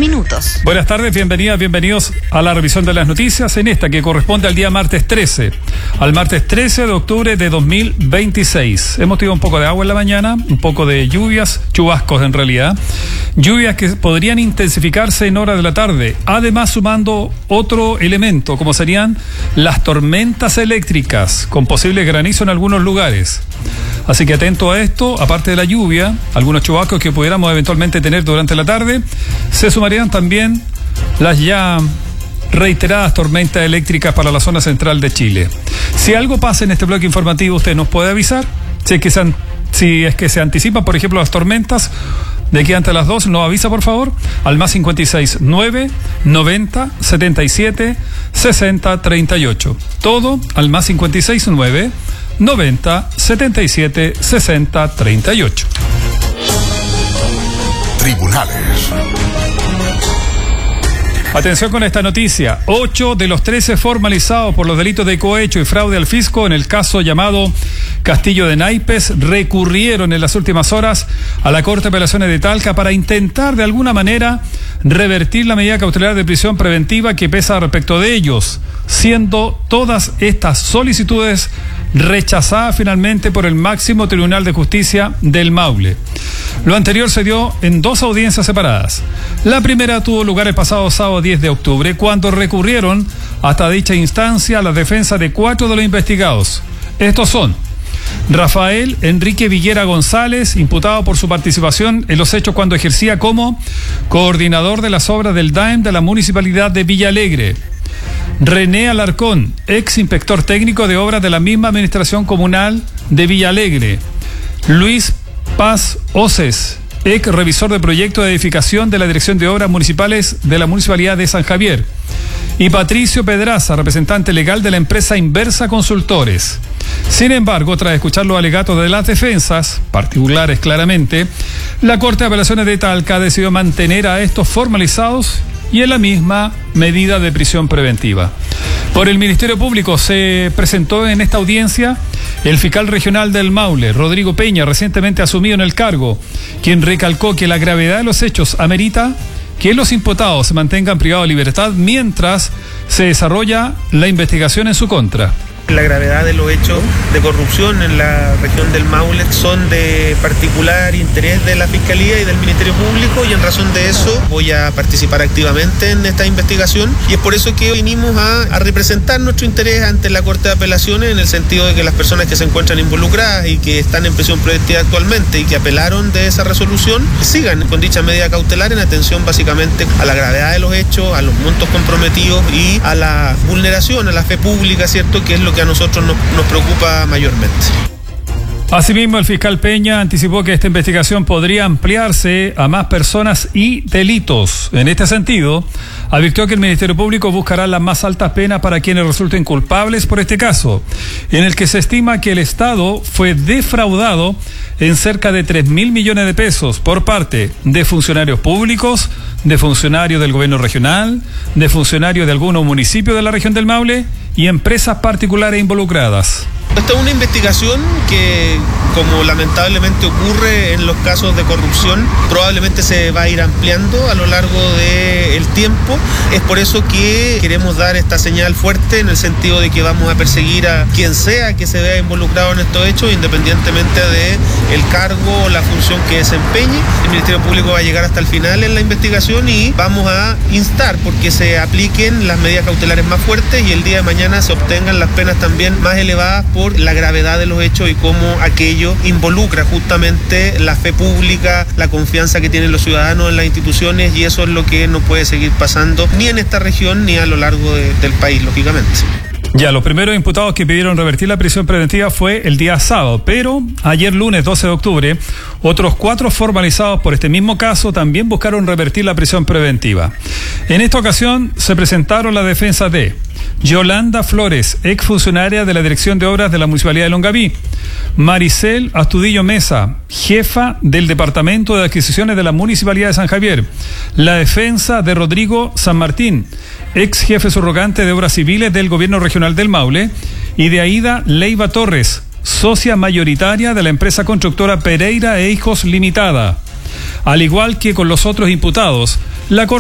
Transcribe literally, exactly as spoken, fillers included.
minutos. Buenas tardes, bienvenidas, bienvenidos a la revisión de las noticias en esta que corresponde al día martes trece, al martes trece de octubre de dos mil veintiséis. Hemos tenido un poco de agua en la mañana, un poco de lluvias, chubascos en realidad, lluvias que podrían intensificarse en horas de la tarde, además sumando otro elemento como serían las tormentas eléctricas con posible granizo en algunos lugares. Así que atento a esto, aparte de la lluvia, algunos chubascos que pudiéramos eventualmente tener durante la tarde, se sumarían también las ya reiteradas tormentas eléctricas para la zona central de Chile. Si algo pasa en este bloque informativo, usted nos puede avisar. Si es que se, si es que se anticipan, por ejemplo, las tormentas de aquí antes las dos, nos avisa por favor al más cincuenta y seis, nueve, noventa, setenta y siete, sesenta, treinta y ocho. Todo al más cincuenta y seis, nueve, noventa, setenta y siete, sesenta, treinta y ocho. Tribunales. Atención con esta noticia. Ocho de los trece formalizados por los delitos de cohecho y fraude al fisco en el caso llamado Castillo de Naipes recurrieron en las últimas horas a la Corte de Apelaciones de Talca para intentar de alguna manera revertir la medida cautelar de prisión preventiva que pesa respecto de ellos, siendo todas estas solicitudes rechazadas finalmente por el máximo Tribunal de Justicia del Maule. Lo anterior se dio en dos audiencias separadas. La primera tuvo lugar el pasado sábado diez de octubre, cuando recurrieron hasta dicha instancia la defensa de cuatro de los investigados. Estos son Rafael Enrique Villera González, imputado por su participación en los hechos cuando ejercía como coordinador de las obras del D A E M de la Municipalidad de Villa Alegre. René Alarcón, ex inspector técnico de obras de la misma Administración Comunal de Villa Alegre. Luis Paz Oces, ex revisor de proyecto de edificación de la Dirección de Obras Municipales de la Municipalidad de San Javier. Y Patricio Pedraza, representante legal de la empresa Inversa Consultores. Sin embargo, tras escuchar los alegatos de las defensas, particulares claramente, la Corte de Apelaciones de Talca decidió mantener a estos formalizados y en la misma medida de prisión preventiva. Por el Ministerio Público se presentó en esta audiencia el fiscal regional del Maule, Rodrigo Peña, recientemente asumido en el cargo, quien recalcó que la gravedad de los hechos amerita que los imputados se mantengan privados de libertad mientras se desarrolla la investigación en su contra. La gravedad de los hechos de corrupción en la región del Maule son de particular interés de la Fiscalía y del Ministerio Público, y en razón de eso voy a participar activamente en esta investigación, y es por eso que vinimos a, a representar nuestro interés ante la Corte de Apelaciones, en el sentido de que las personas que se encuentran involucradas y que están en prisión preventiva actualmente y que apelaron de esa resolución sigan con dicha medida cautelar en atención básicamente a la gravedad de los hechos, a los montos comprometidos y a la vulneración a la fe pública, ¿cierto?, que es lo que a nosotros nos, nos preocupa mayormente. Asimismo, el fiscal Peña anticipó que esta investigación podría ampliarse a más personas y delitos. En este sentido, advirtió que el Ministerio Público buscará las más altas penas para quienes resulten culpables por este caso, en el que se estima que el Estado fue defraudado en cerca de tres mil millones de pesos por parte de funcionarios públicos, de funcionarios del gobierno regional, de funcionarios de algunos municipios de la región del Maule y empresas particulares involucradas. Esta es una investigación que, como lamentablemente ocurre en los casos de corrupción, probablemente se va a ir ampliando a lo largo del tiempo. Es por eso que queremos dar esta señal fuerte en el sentido de que vamos a perseguir a quien sea que se vea involucrado en estos hechos, independientemente de el cargo o la función que desempeñe. El Ministerio Público va a llegar hasta el final en la investigación y vamos a instar porque se apliquen las medidas cautelares más fuertes y el día de mañana se obtengan las penas también más elevadas por por la gravedad de los hechos y cómo aquello involucra justamente la fe pública, la confianza que tienen los ciudadanos en las instituciones, y eso es lo que no puede seguir pasando ni en esta región ni a lo largo de, del país, lógicamente. Ya, los primeros imputados que pidieron revertir la prisión preventiva fue el día sábado, pero ayer lunes doce de octubre, otros cuatro formalizados por este mismo caso también buscaron revertir la prisión preventiva. En esta ocasión se presentaron la defensa de Yolanda Flores, exfuncionaria de la Dirección de Obras de la Municipalidad de Longaví; Maricel Astudillo Mesa, jefa del Departamento de Adquisiciones de la Municipalidad de San Javier; la defensa de Rodrigo San Martín, ex jefe subrogante de Obras Civiles del Gobierno Regional del Maule; y de Aida Leiva Torres, socia mayoritaria de la empresa constructora Pereira e Hijos Limitada. Al igual que con los otros imputados, la Corte